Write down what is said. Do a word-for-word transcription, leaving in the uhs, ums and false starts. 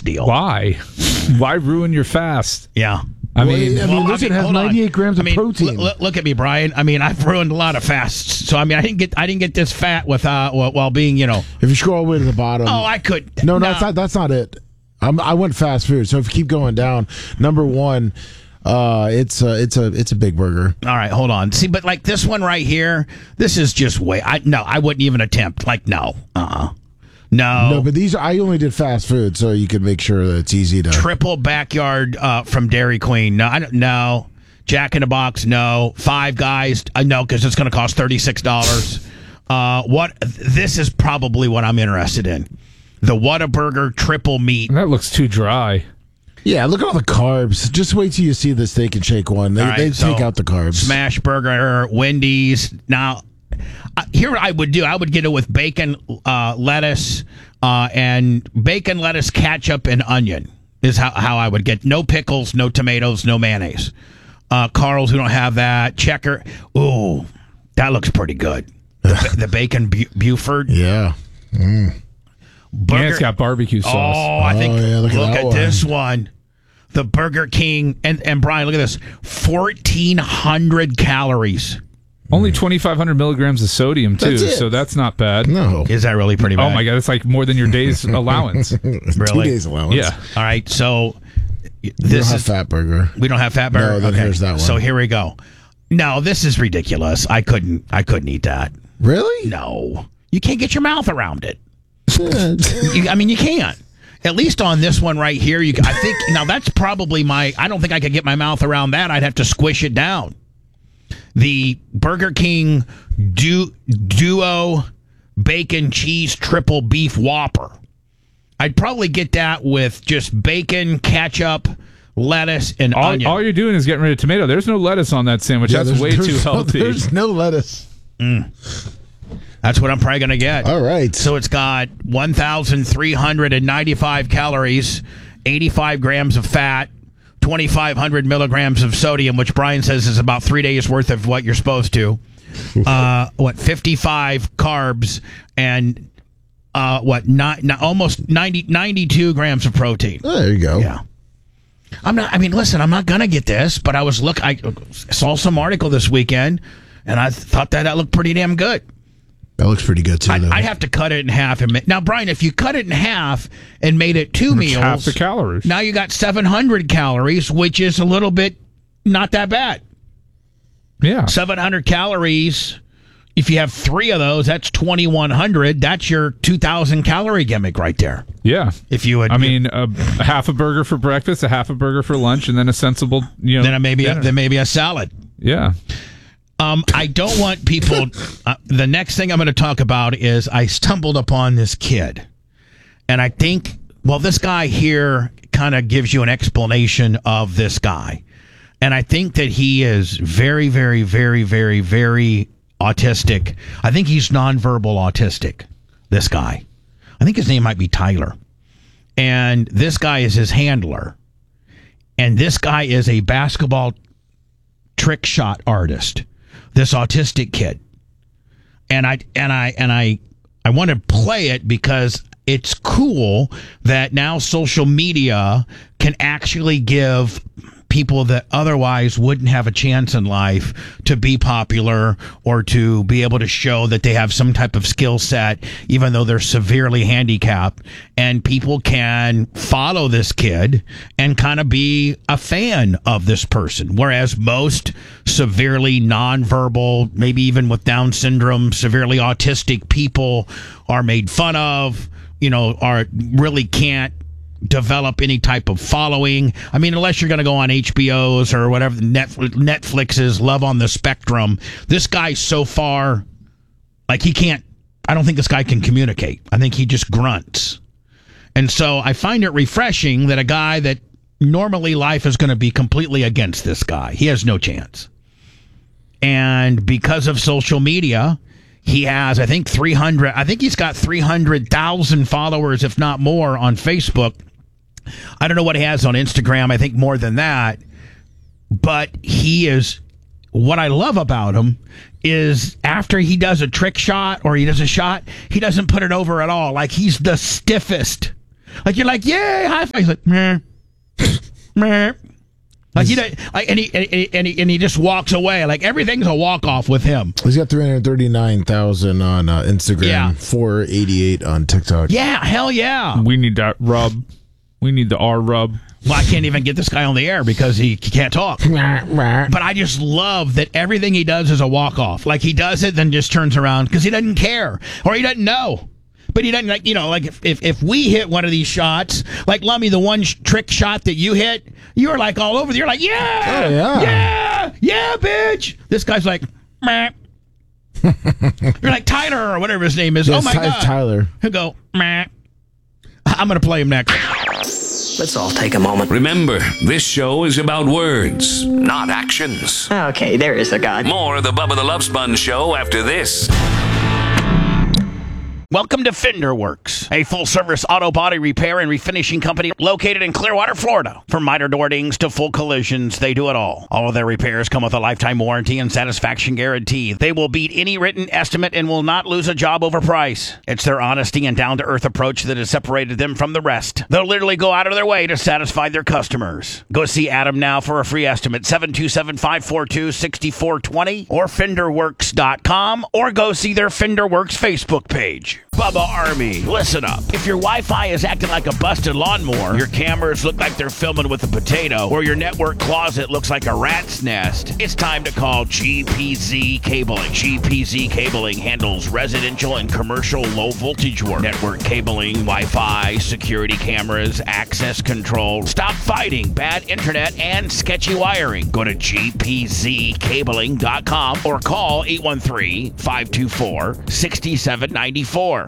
deal. Why? Why ruin your fast? Yeah. I Well, mean, I mean, Well, listen, it has hold on. ninety-eight grams I of mean, protein. l- l- look at me, Brian. I mean, I've ruined a lot of fasts. So I mean, I didn't get I didn't get this fat with uh while, while being, you know. If you scroll all the way to the bottom. Oh, I could. No, no, that's not. That's not it. I'm, I went fast food. So if you keep going down, number one, uh, it's a, it's a, it's a big burger. All right, hold on. See, but like this one right here, this is just way. I no, I wouldn't even attempt. Like no, uh, uh no. No, but these I only did fast food, so you can make sure that it's easy to. Triple backyard uh, from Dairy Queen. No, I don't. No. Jack in the Box. No. Five Guys. Uh, no, because it's going to cost thirty six dollars. Uh, what? This is probably what I'm interested in. The Whataburger triple meat. that looks too dry. Yeah, look at all the carbs. Just wait till you see the Steak and Shake one. They, All right, they so take out the carbs. Smash Burger, Wendy's. Now, uh, here what I would do. I would get it with bacon, uh, lettuce, uh, and bacon, lettuce, ketchup, and onion is how, how I would get. No pickles, no tomatoes, no mayonnaise. Uh, Carl's, we don't have that. Checker. Ooh, that looks pretty good. The, the bacon Bu- Buford. Yeah. Mm. Burger. Yeah, it's got barbecue sauce. Oh, I think. Oh, yeah, look look at at, that this one. The Burger King. And, and Brian, look at this. fourteen hundred calories. Only twenty-five hundred milligrams of sodium, too, That's it. so that's not bad. No. Is that really pretty bad? Oh, my God, it's like more than your day's allowance. Two Really? days allowance. Yeah. All right, so We this don't have is fat burger. we don't have fat burger. No, then okay. here's that one. So here we go. No, this is ridiculous. I couldn't. I couldn't eat that. Really? No, you can't get your mouth around it. You, I mean, you can't. At least on this one right here, you. I think now that's probably my. I don't think I could get my mouth around that. I'd have to squish it down. The Burger King du- Duo Bacon Cheese Triple Beef Whopper. I'd probably get that with just bacon, ketchup, lettuce, and All, onion. all you're doing is getting rid of tomato. There's no lettuce on that sandwich. Yeah, That's there's- way there's too no- healthy. There's no lettuce. That's what I'm probably going to get. All right. So it's got one thousand three hundred ninety-five calories, eighty-five grams of fat, twenty-five hundred milligrams of sodium, which Brian says is about three days worth of what you're supposed to. Uh, what, fifty-five carbs and uh, what, not, not, almost ninety, ninety-two grams of protein. Oh, there you go. Yeah. I'm not, I mean, listen, I'm not going to get this, but I was look, I saw some article this weekend and I thought that that looked pretty damn good. That looks pretty good, too, I'd, though. I'd have to cut it in half. And ma- now, Brian, if you cut it in half and made it two It's meals, half the calories. now you got seven hundred calories, which is a little bit not that bad. Yeah. seven hundred calories. If you have three of those, that's twenty-one hundred. That's your two thousand calorie gimmick right there. Yeah. If you would, I mean, a, a half a burger for breakfast, a half a burger for lunch, and then a sensible, you know. then maybe a, dinner. then maybe a salad. Yeah. Um, I don't want people. Uh, the next thing I'm going to talk about is I stumbled upon this kid, and I think, well, this guy here kind of gives you an explanation of this guy, and I think that he is very, very, very, very, very autistic. I think he's nonverbal autistic. This guy, I think his name might be Tyler, and this guy is his handler, and this guy is a basketball trick shot artist. This autistic kid, and I and I and I I want to play it because it's cool that now social media can actually give people that otherwise wouldn't have a chance in life to be popular or to be able to show that they have some type of skill set, even though they're severely handicapped. And people can follow this kid and kind of be a fan of this person. Whereas most severely nonverbal, maybe even with Down syndrome, severely autistic people are made fun of, you know, are really can't develop any type of following. I mean, unless you're going to go on H B O's or whatever, Netflix's Love on the Spectrum. This guy so far, like he can't, I don't think this guy can communicate. I think he just grunts. And so I find it refreshing that a guy that normally life is going to be completely against this guy. He has no chance. And because of social media, he has, I think, three hundred, I think he's got three hundred thousand followers, if not more, on Facebook. I don't know what he has on Instagram. I think more than that. But he is, what I love about him is after he does a trick shot or he does a shot, he doesn't put it over at all. Like he's the stiffest. Like you're like, yay, high five. He's like, meh, meh. Like he, don't- like, and he, and he and he and he just walks away. Like everything's a walk off with him. He's got three hundred thirty-nine thousand on uh, Instagram, Yeah. four eighty-eight on TikTok. Yeah, hell yeah. We need that rub. We need the R rub. Well, I can't even get this guy on the air because he can't talk. But I just love that everything he does is a walk off. Like he does it, then just turns around because he doesn't care or he doesn't know. But he doesn't, like, you know, like if, if, if we hit one of these shots, like Lummy, the one sh- trick shot that you hit, you're like all over. You're like, yeah, Oh, yeah. yeah, yeah, bitch. This guy's like, meh. You're like Tyler or whatever his name is. Yes, oh my Ty- God. Tyler. He'll go, meh. I'm going to play him next. Let's all take a moment. Remember, this show is about words, not actions. Okay, there is a God. More of the Bubba the Love Sponge show after this. Welcome to Fender Works, a full-service auto body repair and refinishing company located in Clearwater, Florida. From minor door dings to full collisions, they do it all. All of their repairs come with a lifetime warranty and satisfaction guarantee. They will beat any written estimate and will not lose a job over price. It's their honesty and down-to-earth approach that has separated them from the rest. They'll literally go out of their way to satisfy their customers. Go see Adam now for a free estimate, seven two seven, five four two, six four two zero or fender works dot com, or go see their Fender Works Facebook page. Bubba Army, listen up. If your Wi-Fi is acting like a busted lawnmower, your cameras look like they're filming with a potato, or your network closet looks like a rat's nest, it's time to call G P Z Cabling. G P Z Cabling handles residential and commercial low-voltage work, network cabling, Wi-Fi, security cameras, access control. Stop fighting bad internet and sketchy wiring. Go to G P Z cabling dot com or call eight one three, five two four, six seven nine four.